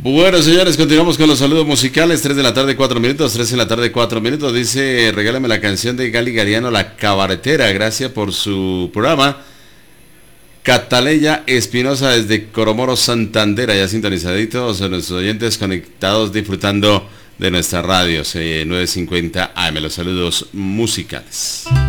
Bueno, señores, continuamos con los saludos musicales. 3 de la tarde, 4 minutos. 3 de la tarde, 4 minutos. Dice, regálame la canción de Gali Gariano, La Cabaretera. Gracias por su programa. Cataleya Espinosa desde Coromoro, Santander. Allá sintonizaditos, nuestros oyentes conectados, disfrutando de nuestra radio. 950 AM. Los saludos musicales.